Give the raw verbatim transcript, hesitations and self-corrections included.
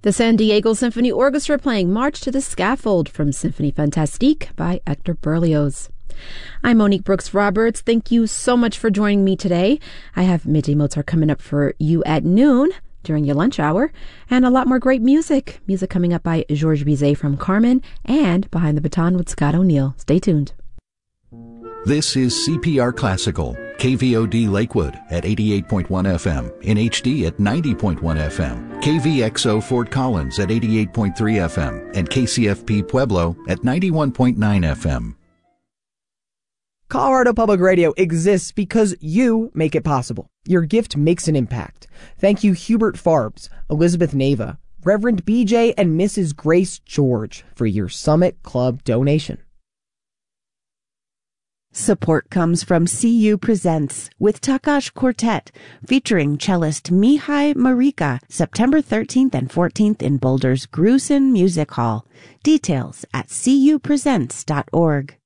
The San Diego Symphony Orchestra playing March to the Scaffold from Symphonie Fantastique by Hector Berlioz. I'm Monique Brooks Roberts. Thank you so much for joining me today. I have Midday Mozart coming up for you at noon during your lunch hour, and a lot more great music. Music coming up by Georges Bizet from Carmen and Behind the Baton with Scott O'Neill. Stay tuned. This is C P R Classical, K V O D Lakewood at eighty-eight point one F M, in H D at ninety point one F M, K V X O Fort Collins at eighty-eight point three F M, and K C F P Pueblo at ninety-one point nine F M. Colorado Public Radio exists because you make it possible. Your gift makes an impact. Thank you Hubert Farbs, Elizabeth Nava, Reverend B J, and Missus Grace George for your Summit Club donation. Support comes from C U Presents with Takash Quartet, featuring cellist Mihai Marika, September thirteenth and fourteenth in Boulder's Grusin Music Hall. Details at c u presents dot org.